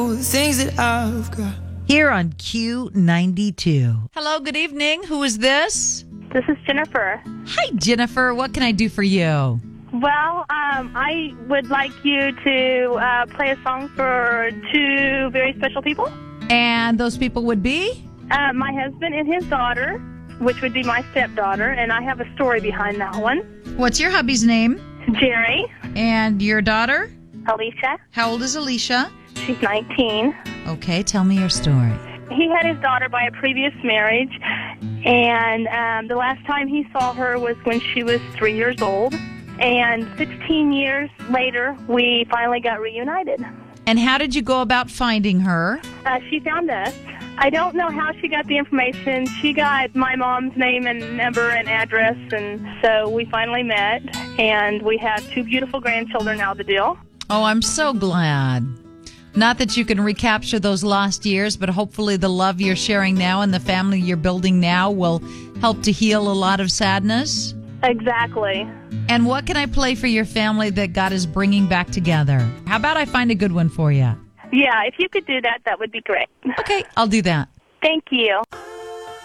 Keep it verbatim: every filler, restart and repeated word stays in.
The things that I've got. Here on Q ninety-two. Hello, good evening. Who is this? This is Jennifer. Hi, Jennifer. What can I do for you? Well, um, I would like you to uh, play a song for two very special people. And those people would be? Uh, my husband and his daughter, which would be my stepdaughter, and I have a story behind that one. What's your hubby's name? Jerry. And your daughter? Alicia. How old is Alicia? She's nineteen. Okay, tell me your story. He had his daughter by a previous marriage, and um, the last time he saw her was when she was three years old. And sixteen years later, we finally got reunited. And how did you go about finding her? Uh, she found us. I don't know how she got the information. She got my mom's name and number and address, and so we finally met, and we have two beautiful grandchildren out of the deal. Oh, I'm so glad. Not that you can recapture those lost years, but hopefully the love you're sharing now and the family you're building now will help to heal a lot of sadness. Exactly. And what can I play for your family that God is bringing back together? How about I find a good one for you? Yeah, if you could do that, that would be great. Okay, I'll do that. Thank you.